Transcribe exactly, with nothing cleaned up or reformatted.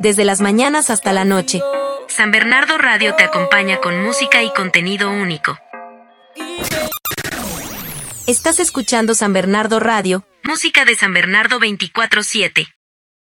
desde las mañanas hasta la noche. San Bernardo Radio te acompaña con música y contenido único. Estás escuchando San Bernardo Radio, música de San Bernardo veinticuatro siete.